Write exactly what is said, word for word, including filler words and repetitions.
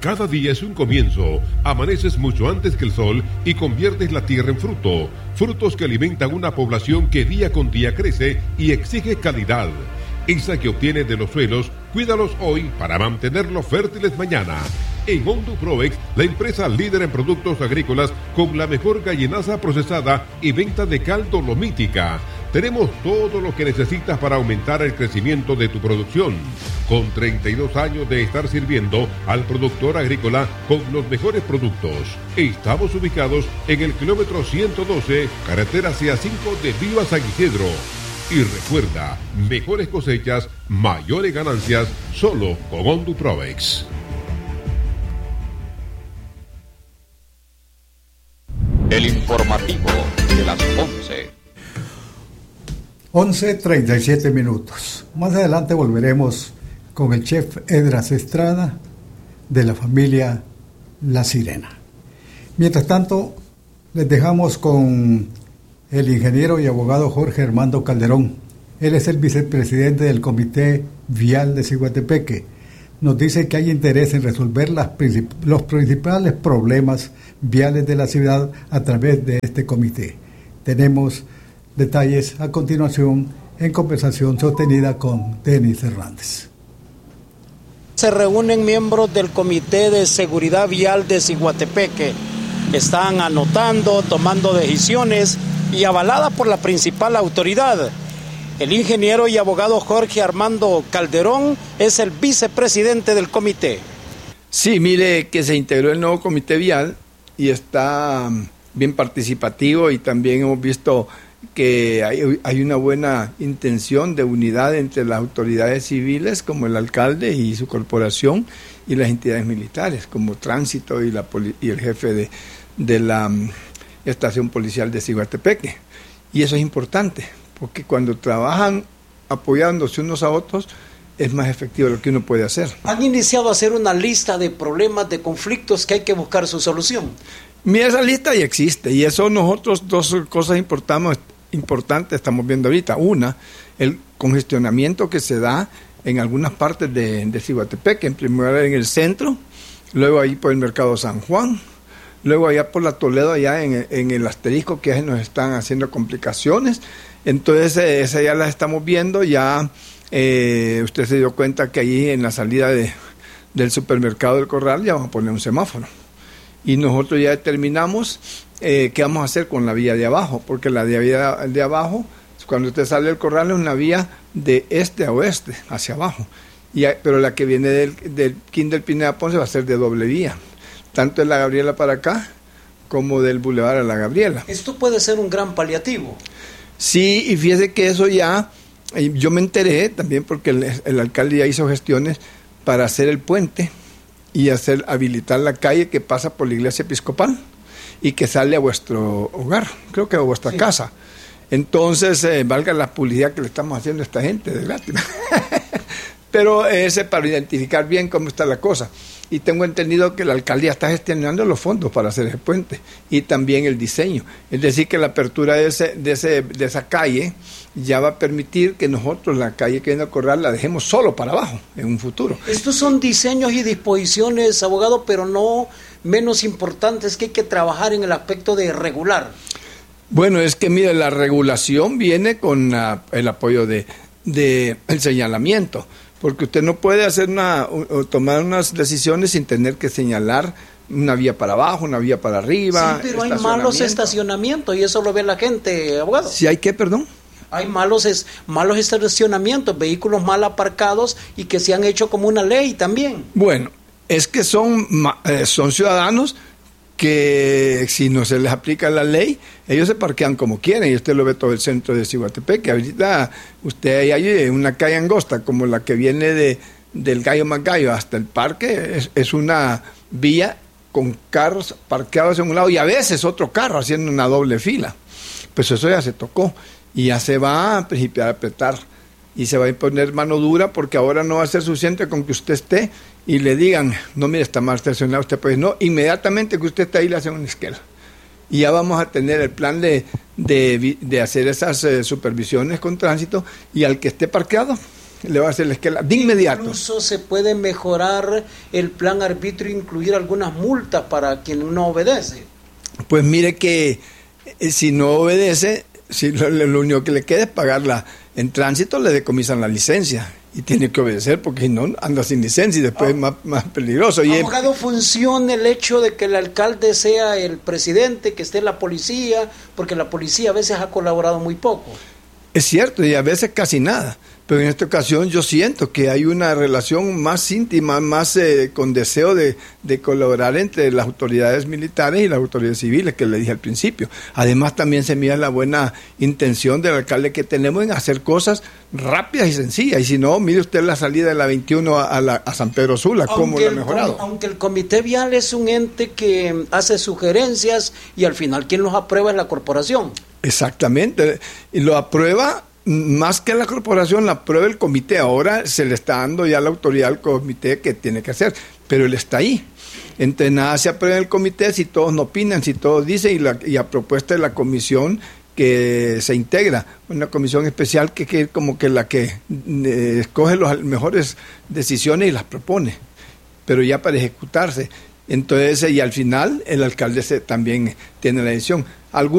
Cada día es un comienzo. Amaneces mucho antes que el sol y conviertes la tierra en fruto. Frutos que alimentan una población que día con día crece y exige calidad. Esa que obtienes de los suelos, cuídalos hoy para mantenerlos fértiles mañana. En Honduproex, la empresa líder en productos agrícolas con la mejor gallinaza procesada y venta de cal dolomítica. Tenemos todo lo que necesitas para aumentar el crecimiento de tu producción. Con treinta y dos años de estar sirviendo al productor agrícola con los mejores productos. Estamos ubicados en el kilómetro ciento doce, carretera C A cinco de Viva San Isidro. Y recuerda, mejores cosechas, mayores ganancias, solo con Honduproex. El informativo de las once. once treinta y siete minutos. Más adelante volveremos con el chef Edras Estrada de la familia La Sirena. Mientras tanto, les dejamos con el ingeniero y abogado Jorge Armando Calderón. Él es el vicepresidente del Comité Vial de Ciguatepeque. Nos dice que hay interés en resolver las princip- los principales problemas viales de la ciudad a través de este comité. Tenemos detalles a continuación en conversación sostenida con Denis Hernández. Se reúnen miembros del Comité de Seguridad Vial de Ciguatepeque. Están anotando, tomando decisiones y avalada por la principal autoridad. El ingeniero y abogado Jorge Armando Calderón es el vicepresidente del comité. Sí, mire que se integró el nuevo comité vial y está bien participativo, y también hemos visto que hay, hay una buena intención de unidad entre las autoridades civiles como el alcalde y su corporación y las entidades militares como Tránsito y, la poli, y el jefe de, de la um, estación policial de Ciguatepeque. Y eso es importante, porque cuando trabajan apoyándose unos a otros es más efectivo lo que uno puede hacer. Han iniciado a hacer una lista de problemas, de conflictos que hay que buscar su solución. Mira, esa lista ya existe, y eso nosotros dos cosas importantes, importantes estamos viendo ahorita. Una, el congestionamiento que se da en algunas partes de, de Ciguatepeque, en primer lugar en el centro, luego ahí por el Mercado San Juan, luego allá por la Toledo, allá en, en el asterisco, que nos están haciendo complicaciones. Entonces eh, esa ya la estamos viendo. Ya eh, usted se dio cuenta que ahí en la salida de, del supermercado del Corral ya vamos a poner un semáforo, y nosotros ya determinamos eh, qué vamos a hacer con la vía de abajo, porque la de, vía de abajo, cuando usted sale del Corral, es una vía de este a oeste, hacia abajo, y, pero la que viene del, del Kinder Pineda Ponce va a ser de doble vía, tanto de la Gabriela para acá como del Boulevard a la Gabriela. Esto puede ser un gran paliativo. Sí, y fíjese que eso ya, yo me enteré también porque el, el alcalde ya hizo gestiones para hacer el puente y hacer habilitar la calle que pasa por la iglesia episcopal y que sale a vuestro hogar, creo que a vuestra sí. casa. Entonces, eh, valga la publicidad que le estamos haciendo a esta gente, de gratis. Pero ese para identificar bien cómo está la cosa. Y tengo entendido que la alcaldía está gestionando los fondos para hacer ese puente y también el diseño. Es decir, que la apertura de, ese, de, ese, de esa calle ya va a permitir que nosotros la calle que viene a Corral la dejemos solo para abajo en un futuro. Estos son diseños y disposiciones, abogado, pero no menos importantes, que hay que trabajar en el aspecto de regular. Bueno, es que mire, la regulación viene con uh, el apoyo de, de el señalamiento. Porque usted no puede hacer una, o tomar unas decisiones sin tener que señalar una vía para abajo, una vía para arriba. Sí, pero hay malos estacionamientos y eso lo ve la gente, abogado. ¿Sí hay qué, perdón? Hay malos, es, malos estacionamientos, vehículos mal aparcados y que se han hecho como una ley también. Bueno, es que son, eh, son ciudadanos que si no se les aplica la ley, ellos se parquean como quieren, y usted lo ve todo el centro de Ciguatepeque. Ahorita usted hay una calle angosta como la que viene de del Gallo Magallo hasta el parque, es, es una vía con carros parqueados en un lado y a veces otro carro haciendo una doble fila. Pues eso ya se tocó y ya se va a principiar a apretar y se va a imponer mano dura, porque ahora no va a ser suficiente con que usted esté y le digan, no, mire, está mal estacionado usted, pues no, inmediatamente que usted está ahí le hacen una esquela. Y ya vamos a tener el plan de, de, de hacer esas eh, supervisiones con tránsito, y al que esté parqueado, le va a hacer la esquela de inmediato. Incluso se puede mejorar el plan arbitrio, incluir algunas multas para quien no obedece. Pues mire que eh, si no obedece, si lo, lo único que le queda es pagarla en tránsito, le decomisan la licencia y tiene que obedecer porque si no anda sin licencia y después ah, es más, más peligroso. Abogado, y funciona el hecho de que el alcalde sea el presidente, que esté la policía, porque la policía a veces ha colaborado muy poco. Es cierto, y a veces casi nada, pero en esta ocasión yo siento que hay una relación más íntima, más eh, con deseo de, de colaborar entre las autoridades militares y las autoridades civiles, que le dije al principio. Además también se mira la buena intención del alcalde que tenemos en hacer cosas rápidas y sencillas, y si no, mire usted la salida de la veintiuno a, la, a San Pedro Sula, cómo lo ha mejorado. Aunque el comité vial es un ente que hace sugerencias y al final quien los aprueba es la corporación. Exactamente, y lo aprueba más que la corporación, la aprueba el comité. Ahora se le está dando ya la autoridad al comité que tiene que hacer, pero él está ahí. Entre nada se aprueba el comité si todos no opinan, si todos dicen, y, la, y a propuesta de la comisión que se integra, una comisión especial que, que como que la que eh, escoge las mejores decisiones y las propone, pero ya para ejecutarse. Entonces, y al final el alcalde se, también tiene la decisión. Algún